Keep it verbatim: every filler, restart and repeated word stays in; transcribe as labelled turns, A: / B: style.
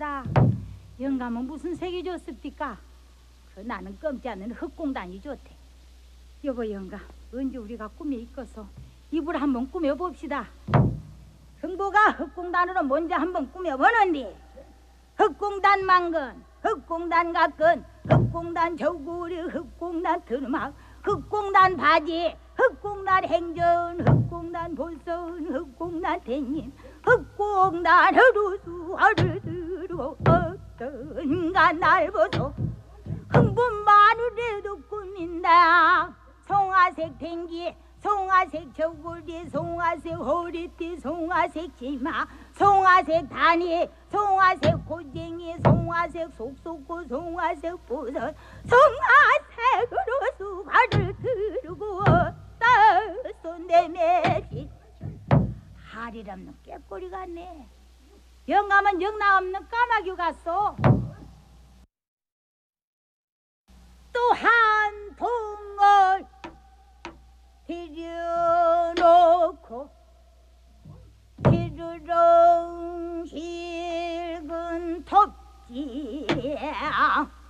A: 봅시다. 영감은 무슨 색이 좋습니까? 그 나는 검지 않는 흑공단이 좋대. 여보 영감, 언제 우리가 꿈에 있어서 이불 한번 꾸며봅시다. 흥부가 흑공단으로 먼저 한번 꾸며보는디 흑공단 망건, 흑공단 가끈, 흑공단 저고리, 흑공단 트르막, 흑공단 바지, 흑공단 행전, 흑공단 볼선, 흑공단 대님, 흑공단 하루수 하루들고 어떤가 날 보소. 흥분 마누래도 꾸민다. 송화색 탱기, 송화색 저고리, 송화색 허리띠, 송화색 치마, 송화색 다니, 송화색 고쟁이, 송화색 속속고, 송화색 보선, 송화색으로 수화를 들고 따손 내매지. 할일 없는 깨꼬리 같네. 영감은 영나 없는 까마귀 같소. 또 한 통을 들여놓고 기르렁 실근 톱지야